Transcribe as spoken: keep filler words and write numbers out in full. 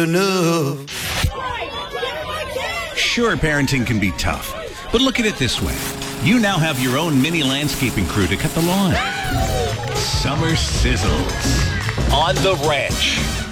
enough. Sure, parenting can be tough, but look at it this way. You now have your own mini landscaping crew to cut the lawn. Summer sizzles on The Ranch.